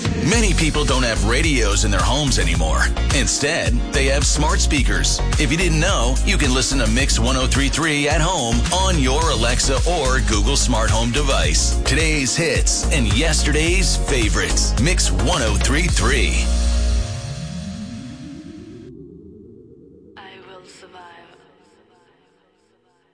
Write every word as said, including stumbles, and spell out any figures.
Many people don't have radios in their homes anymore. Instead, they have smart speakers. If you didn't know, you can listen to Mix one oh three point three at home on your Alexa or Google Smart Home device. Today's hits and yesterday's favorites. Mix one oh three point three.